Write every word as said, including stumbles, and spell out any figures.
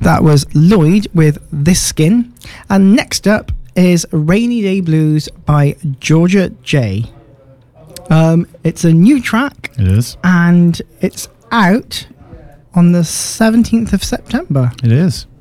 That was Lloyd with This Skin. And next up is Rainy Day Blues by Georgia J. Um, it's a new track. It is. And it's out on the seventeenth of September. It is.